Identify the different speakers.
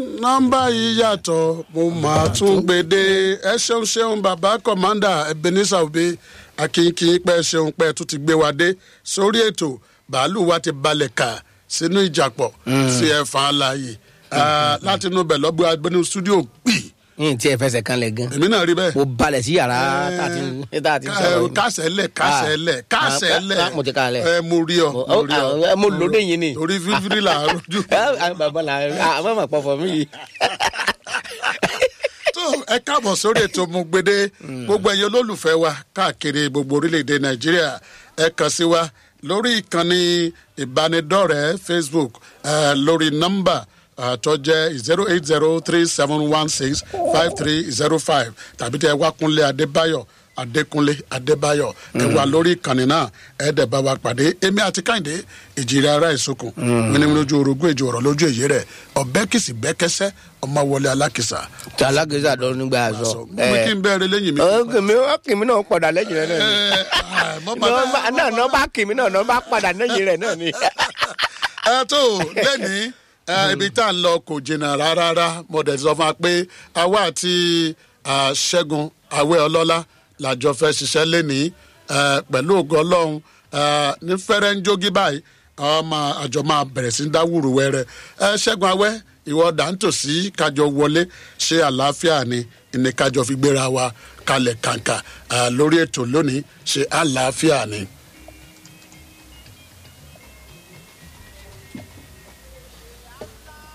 Speaker 1: nọ́mbà yìí yàtọ̀ mo máa tún gbèdé ẹ ṣeun bàbá kọ̀mándà Ebenezer Obey akínkín pẹ́ ṣeun pẹ́ tún ti gbé wa dé sórí ètò bàálù wa ti balẹ̀ kà sínú ìjàpọ̀ sí ẹ̀fọn aláàyè láti inú bẹ̀ lọ́gbọ́ agbẹ́nu stúdíò pì.
Speaker 2: tí ẹ fẹsẹ̀ kan lẹ̀ gan.
Speaker 1: èmi náà rí bẹ́ẹ̀.
Speaker 2: mo balẹ̀ sí yàrá tá a ti sọ̀rọ̀ yìí.
Speaker 1: kásẹ̀lẹ̀
Speaker 2: mo ti ká lẹ̀.
Speaker 1: mo rí ọ.
Speaker 2: mo lóde yìí ni.
Speaker 1: torí fífírí là á rojú.
Speaker 2: bàbá la àwọn máa pọ̀ fọ mí yìí.
Speaker 1: tó ẹ káàbọ̀ sórí ètò mo gbede gbogbo ẹ̀yin olólùfẹ́ wa káàkiri gbogbo orílẹ̀-èdè Nàìjíríà ẹ kàn sí wa lórí ìkànnì ìbánidọ́rẹ̀ẹ́ Facebook lórí nọ́mbà tó jẹ́ 08037165305 tàbí tẹ wá Kúnlé Adébáyọ̀ ẹ wà lórí ìkànnì náà ẹ dẹ̀ bá wa pàdé èmi àti Kẹ́hìndé ìjìrì ara ìsokùn mímú lójú orogún èjì ọ̀rọ̀ lójú èyí rẹ̀ ọ̀bẹ kìsì bẹ́kẹ́sẹ́ ọmọ wọlé alákìsà.
Speaker 2: tí alákìsà lọ nígbà sọ.
Speaker 1: mo kí n bẹ́ẹ̀rẹ̀ lẹ́yìn mi.
Speaker 2: kìmí náà padà lẹ́yìn rẹ̀ náà ni. náà bá kìmí náà bá padà lẹ́yìn rẹ̀ náà ni.
Speaker 1: ẹ tó lẹ́ni ibi tá à ń lọ kò jìnnà rárá mo dẹ̀ sọ fún wa pé àwa àti Ṣẹ́gun Awẹ́ Ọlọ́lá làjọ fẹ́ ṣiṣẹ́ lẹ́nìí pẹ̀lú ògo Ọlọ́run ní fẹ́rẹ́ ń jógí báyìí àjọ máa bẹ̀rẹ̀ sí ń dá wùrù wẹ́rẹ́ Ṣẹ́gun Awẹ́ ìwọ dàńtòsí kájọ wọlé ṣe àlàáfíà ni ìní kájọ fi gbéra wa kalẹ̀ kàǹkà lórí ètò lónìí ṣe àlàáfíà ni.